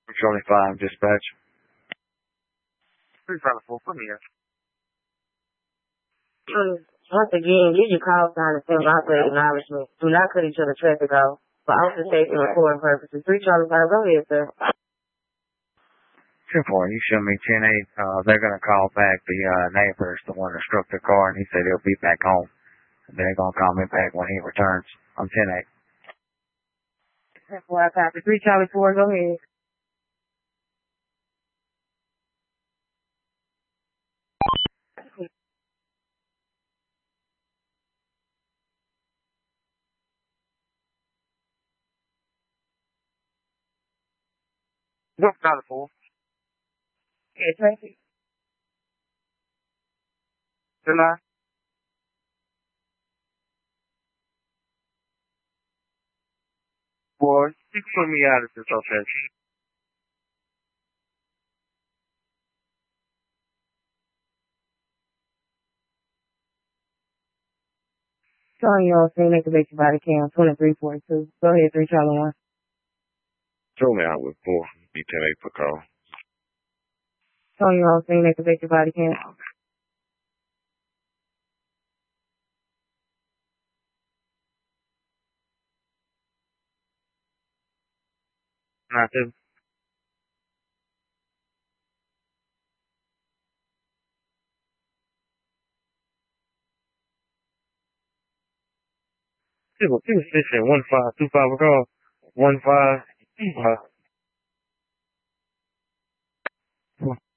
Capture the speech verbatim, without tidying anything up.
Charlie five, dispatch. three five four, put me in. Um, once again, use your call sign and send operator acknowledgement. Do not cut each other's traffic off. For officer safety and recording purposes, three Charlie five, go ahead, sir. ten four, you show me ten eight. Uh, they're going to call back the uh, neighbors, the one that struck the car, and he said he'll be back home. And they're going to call me back when he returns. I'm ten eight. ten four, I copy. three Charlie four, go ahead. What Charlie four? Okay, traffic. July? Boy, you put me out of this, okay? Showing you on scene, activate your body cam, twenty-three forty-two. Go ahead, three Charlie one. Throw me out with four. Be ten eight per call. Showing you on scene, activate your body cam. Not two. People, people station one five two five call. One five. Uh,